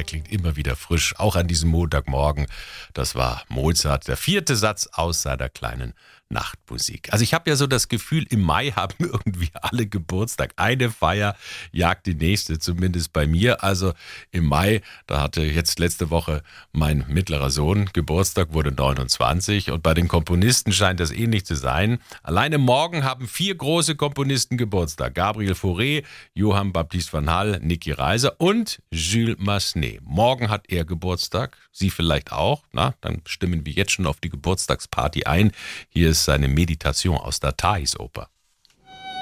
er klingt immer wieder frisch, auch an diesem Montagmorgen. Das war Mozart, der 4. Satz aus seiner kleinen Nachtmusik. Also ich habe ja so das Gefühl, im Mai haben irgendwie alle Geburtstag. Eine Feier jagt die nächste, zumindest bei mir. Also im Mai, da hatte jetzt letzte Woche mein mittlerer Sohn Geburtstag, wurde 29 und bei den Komponisten scheint das ähnlich zu sein. Alleine morgen haben 4 große Komponisten Geburtstag. Gabriel Fauré, Johann Baptiste van Hal, Niki Reiser und Jules Massenet. Morgen hat er Geburtstag, Sie vielleicht auch. Na, dann stimmen wir jetzt schon auf die Geburtstagsparty ein. Hier ist seine Meditation aus der Thais-Oper.